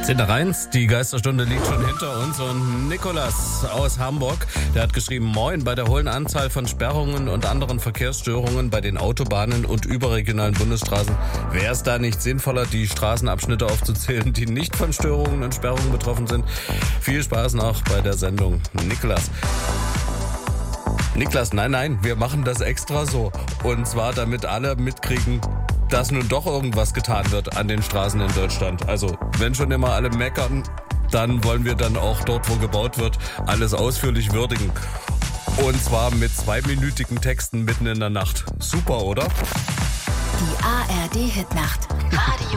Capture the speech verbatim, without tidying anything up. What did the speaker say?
zehn nach eins, die Geisterstunde liegt schon hinter uns und Nikolas aus Hamburg, der hat geschrieben, moin, bei der hohen Anzahl von Sperrungen und anderen Verkehrsstörungen bei den Autobahnen und überregionalen Bundesstraßen wäre es da nicht sinnvoller, die Straßenabschnitte aufzuzählen, die nicht von Störungen und Sperrungen betroffen sind. Viel Spaß noch bei der Sendung, Nikolas. Niklas, nein, nein, wir machen das extra so. Und zwar, damit alle mitkriegen, dass nun doch irgendwas getan wird an den Straßen in Deutschland. Also, wenn schon immer alle meckern, dann wollen wir dann auch dort, wo gebaut wird, alles ausführlich würdigen. Und zwar mit zweiminütigen Texten mitten in der Nacht. Super, oder? Die A R D-Hitnacht. Radio